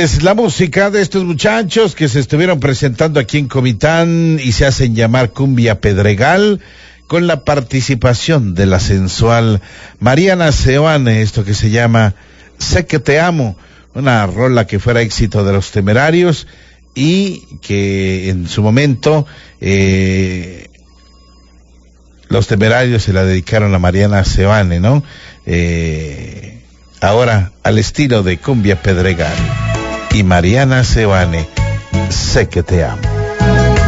es la música de estos muchachos que se estuvieron presentando aquí en Comitán y se hacen llamar Cumbia Pedregal, con la participación de la sensual Mariana Seoane, esto que se llama Sé que te amo, una rola que fuera éxito de Los Temerarios y que en su momento Los Temerarios se la dedicaron a Mariana Seoane, ¿no? Ahora al estilo de Cumbia Pedregal y Mariana Seoane, Sé que te amo.